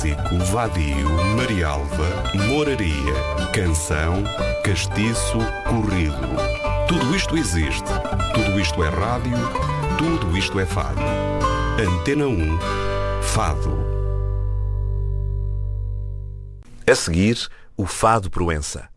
Zico, vadio, marialva, moraria, canção, castiço, corrido. Tudo isto existe. Tudo isto é rádio. Tudo isto é fado. Antena 1, Fado. A seguir, o Fado Proença.